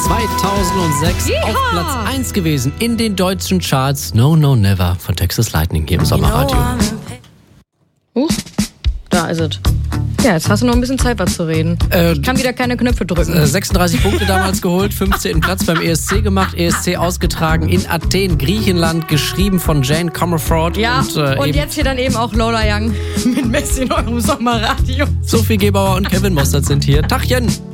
2006 auf Platz 1 gewesen in den deutschen Charts. No, No, Never von Texas Lightning hier im Sommerradio. Da ist es. Ja, jetzt hast du noch ein bisschen Zeit, was zu reden. Ich kann wieder keine Knöpfe drücken. 36 Punkte damals geholt, 15. Platz beim ESC gemacht. ESC ausgetragen in Athen, Griechenland, geschrieben von Jane Comerford. Ja, und jetzt hier dann eben auch Lola Young mit Messi in eurem Sommerradio. Sophie Gebauer und Kevin Mostert sind hier. Tachchen!